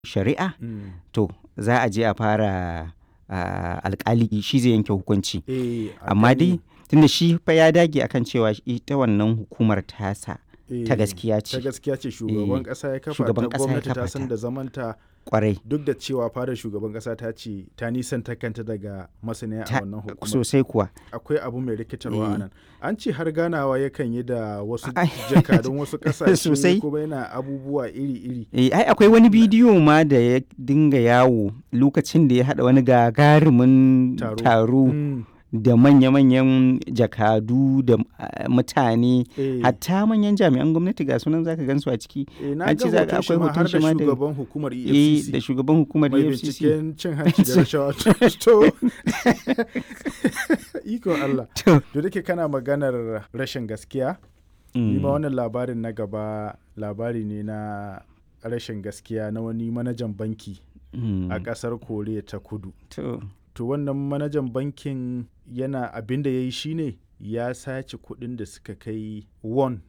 shari'a to za a je a fara alkali shi zai yanke hukunci. Amma dai tunda shi fa ya dage akan cewa ita wannan hukumar tasa ta gaskiya ce. Ta gaskiya ce, shugaban ƙasa ya kafa ta, gwamnati ta san da zamanta. Kwarai. Duk da cewa fadar shugaban ƙasa ta ce ta nisanta kanta daga masaniya a wannan hukumar. Sosai kuwa. Akwai abu mai rikitarwa a nan. An ce har ganawa yakan yi da wasu jakadun wasu ƙasashe kuma yana abubuwa iri-iri. Ai akwai wani bidiyo ma da ya dinga yawo lokacin da ya haɗa wani gagarumin taro da manya-manyan jakadu da mutane, hatta manyan jami'an gwamnati ga sunan zaka gansu a ciki. Na ga akwai hoton shi ma da shugaban hukumar EFCC. Da shugaban hukumar EFCC. Mai binciken cin hanci da rashawa. To iko Allah. To dake kana maganar rashin gaskiya. Ni ma wannan labarin na gaba labari ne na rashin gaskiya na wani manajan banki a ƙasar Koriya ta Kudu. To wannan manajan bankin yana abin da ya yi shine ya sace kuɗin da suka kai won